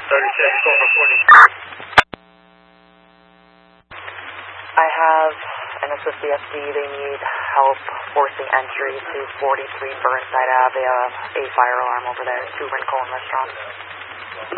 I have an SSDFD. They need help forcing entry to 43 Burnside Ave. They have a fire alarm over there, 2 Rincon restaurants.